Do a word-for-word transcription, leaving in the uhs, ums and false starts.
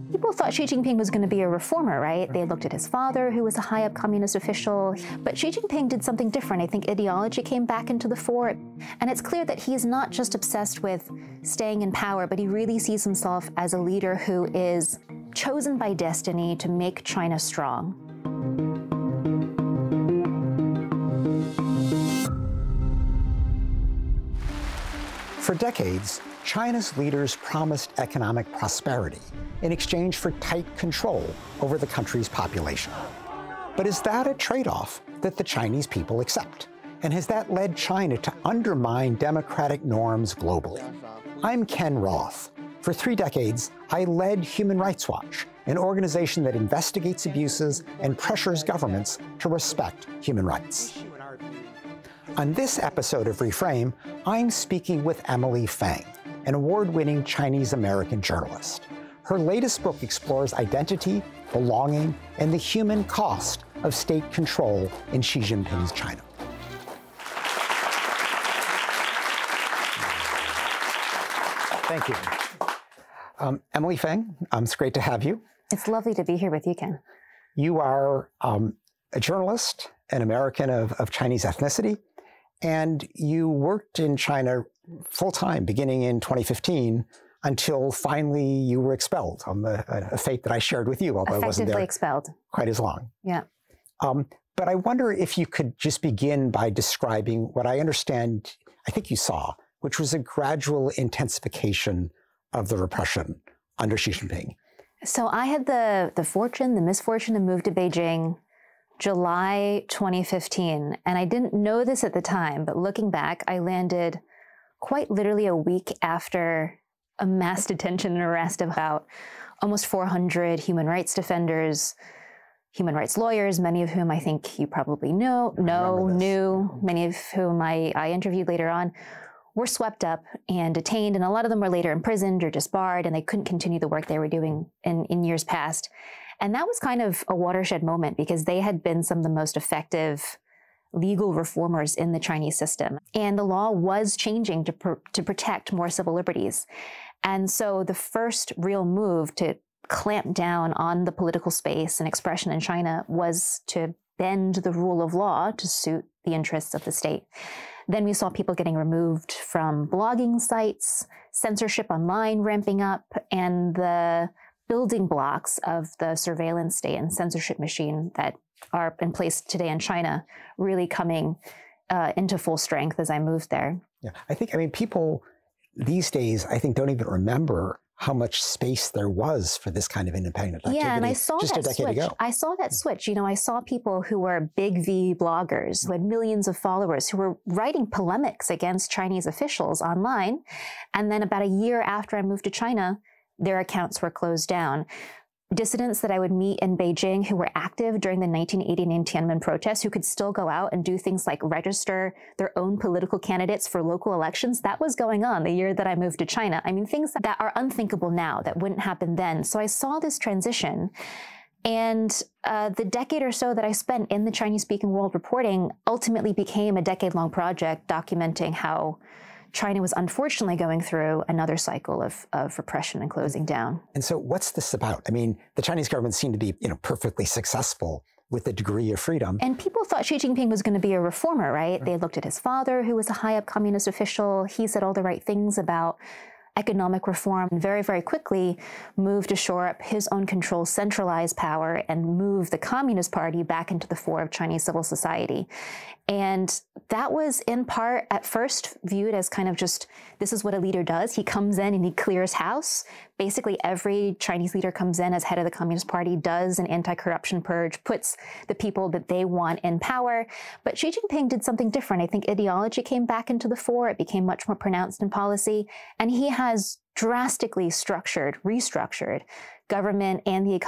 People thought Xi Jinping was going to be a reformer, right? They looked at his father, who was a high-up communist official. But Xi Jinping did something different. I think ideology came back into the fore. And it's clear that he's not just obsessed with staying in power, but he really sees himself as a leader who is chosen by destiny to make China strong. For decades, China's leaders promised economic prosperity in exchange for tight control over the country's population. But is that a trade-off that the Chinese people accept? And has that led China to undermine democratic norms globally? I'm Ken Roth. For three decades, I led Human Rights Watch, an organization that investigates abuses and pressures governments to respect human rights. On this episode of Reframe, I'm speaking with Emily Feng, an award-winning Chinese-American journalist. Her latest book explores identity, belonging, and the human cost of state control in Xi Jinping's China. Thank you. Um, Emily Feng, um, it's great to have you. It's lovely to be here with you, Ken. You are um, a journalist, an American of, of Chinese ethnicity, and you worked in China full-time beginning in twenty fifteen until finally you were expelled, um, a, a fate that I shared with you, although I wasn't there expelled. quite as long. Yeah. Um, but I wonder if you could just begin by describing what I understand, I think you saw, which was a gradual intensification of the repression under Xi Jinping. So I had the, the fortune, the misfortune to move to Beijing July twenty fifteen. And I didn't know this at the time, but looking back, I landed quite literally a week after a mass detention and arrest of about almost four hundred human rights defenders, human rights lawyers, many of whom I think you probably know, know, knew, many of whom I, I interviewed later on, were swept up and detained, and a lot of them were later imprisoned or disbarred, and they couldn't continue the work they were doing in, in years past. And that was kind of a watershed moment because they had been some of the most effective legal reformers in the Chinese system. And the law was changing to, pr to protect more civil liberties. And so the first real move to clamp down on the political space and expression in China was to bend the rule of law to suit the interests of the state. Then we saw people getting removed from blogging sites, censorship online ramping up, and the building blocks of the surveillance state and censorship machine that are in place today in China really coming uh, into full strength as I moved there. Yeah, I think, I mean, people these days, I think, don't even remember how much space there was for this kind of independent activity. Yeah, and I saw just that a decade switch. ago. I saw that switch. You know, I saw people who were big V bloggers, who had millions of followers, who were writing polemics against Chinese officials online. And then about a year after I moved to China, their accounts were closed down. Dissidents that I would meet in Beijing who were active during the nineteen eighty-nine Tiananmen protests, who could still go out and do things like register their own political candidates for local elections, that was going on the year that I moved to China. I mean, things that are unthinkable now that wouldn't happen then. So I saw this transition. And uh, the decade or so that I spent in the Chinese-speaking world reporting ultimately became a decade-long project documenting how China was unfortunately going through another cycle of, of repression and closing down. And so what's this about? I mean, the Chinese government seemed to be, you know, perfectly successful with the degree of freedom. And people thought Xi Jinping was going to be a reformer, right? They looked at his father, who was a high-up communist official. He said all the right things about economic reform, and very, very quickly moved to shore up his own control, centralize power, and move the Communist Party back into the fore of Chinese civil society. And that was in part at first viewed as kind of just, this is what a leader does. He comes in and he clears house. Basically, every Chinese leader comes in as head of the Communist Party, does an anti-corruption purge, puts the people that they want in power. But Xi Jinping did something different. I think ideology came back into the fore. It became much more pronounced in policy. And he has drastically structured, restructured government and the economy